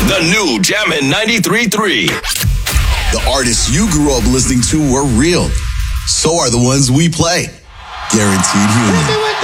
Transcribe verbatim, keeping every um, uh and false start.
The new Jammin' ninety-three point three. The artists you grew up listening to were real. So are the ones we play. Guaranteed human.